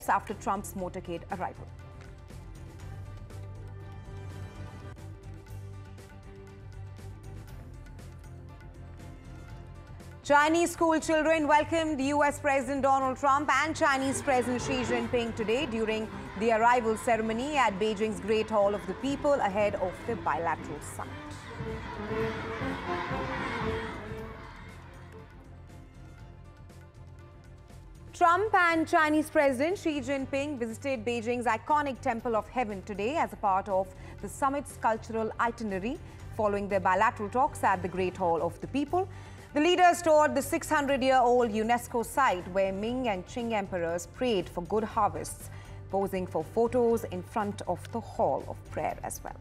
after Trump's motorcade arrival. Chinese school children welcomed US President Donald Trump and Chinese President Xi Jinping today during the arrival ceremony at Beijing's Great Hall of the People ahead of the bilateral summit. Trump and Chinese President Xi Jinping visited Beijing's iconic Temple of Heaven today as a part of the summit's cultural itinerary, following their bilateral talks at the Great Hall of the People. The leaders toured the 600-year-old UNESCO site where Ming and Qing emperors prayed for good harvests, posing for photos in front of the Hall of Prayer as well.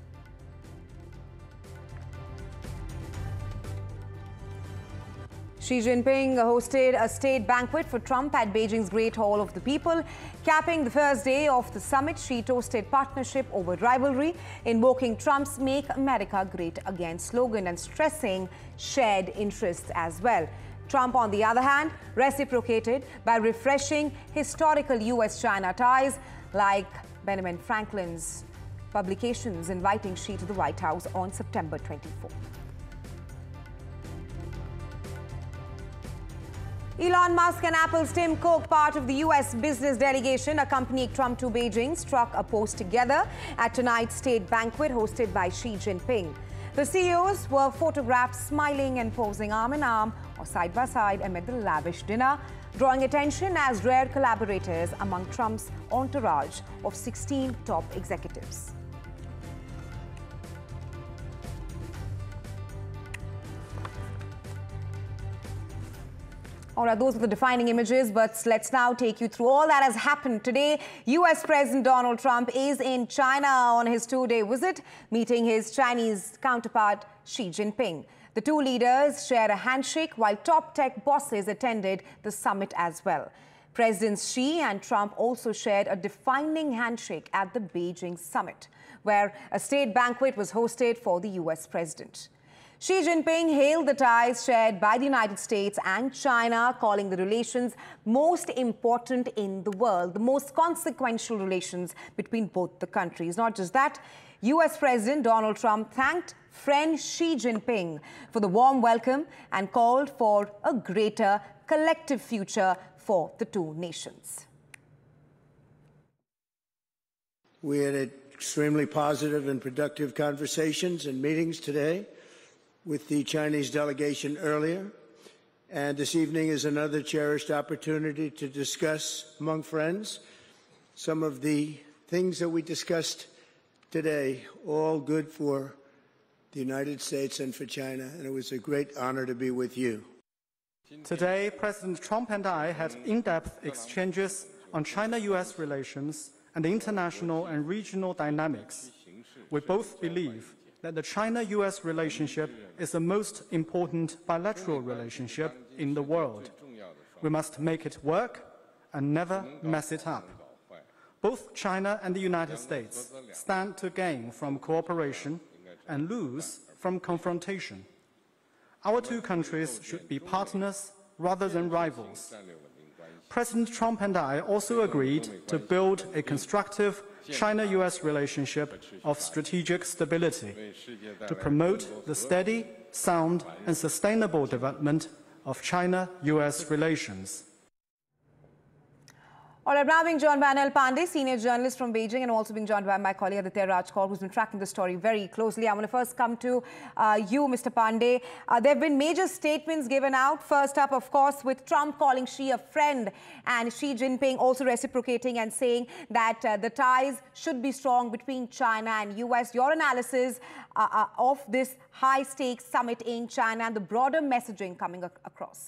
Xi Jinping hosted a state banquet for Trump at Beijing's Great Hall of the People. Capping the first day of the summit, Xi toasted partnership over rivalry, invoking Trump's Make America Great Again slogan and stressing shared interests as well. Trump, on the other hand, reciprocated by refreshing historical US-China ties, like Benjamin Franklin's publications inviting Xi to the White House on September 24. Elon Musk and Apple's Tim Cook, part of the US business delegation accompanying Trump to Beijing, struck a pose together at tonight's state banquet hosted by Xi Jinping. The CEOs were photographed smiling and posing arm in arm or side by side amid the lavish dinner, drawing attention as rare collaborators among Trump's entourage of 16 top executives. All right, those are the defining images, but let's now take you through all that has happened today. US President Donald Trump is in China on his two-day visit, meeting his Chinese counterpart Xi Jinping. The two leaders shared a handshake while top tech bosses attended the summit as well. Presidents Xi and Trump also shared a defining handshake at the Beijing summit, where a state banquet was hosted for the US president. Xi Jinping hailed the ties shared by the United States and China, calling the relations most important in the world, the most consequential relations between both the countries. Not just that, US President Donald Trump thanked friend Xi Jinping for the warm welcome and called for a greater collective future for the two nations. We had extremely positive and productive conversations and meetings today with the Chinese delegation earlier, and this evening is another cherished opportunity to discuss among friends some of the things that we discussed today, all good for the United States and for China, and it was a great honor to be with you. Today, President Trump and I had in-depth exchanges on China-US relations and international and regional dynamics. We both believe that the China-US relationship is the most important bilateral relationship in the world. We must make it work and never mess it up. Both China and the United States stand to gain from cooperation and lose from confrontation. Our two countries should be partners rather than rivals. President Trump and I also agreed to build a constructive China-US relationship of strategic stability to promote the steady, sound, and sustainable development of China-US relations. All right, now being joined by Anil Pandey, senior journalist from Beijing, and also being joined by my colleague Aditya Rajkaur, who's been tracking the story very closely. I want to first come to you, Mr. Pandey. There have been major statements given out. First up, of course, with Trump calling Xi a friend and Xi Jinping also reciprocating and saying that the ties should be strong between China and US. Your analysis of this high-stakes summit in China and the broader messaging coming across.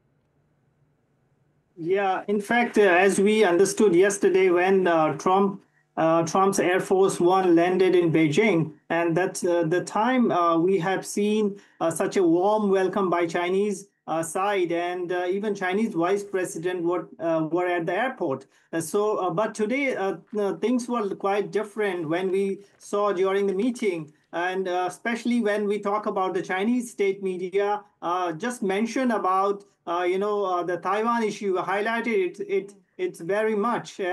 Yeah, in fact, as we understood yesterday when Trump's Air Force One landed in Beijing, and that's the time we have seen such a warm welcome by Chinese side, and even Chinese vice president were at the airport. But today things were quite different when we saw during the meeting. And especially when we talk about the Chinese state media, just mention about, the Taiwan issue, highlighted It's very much.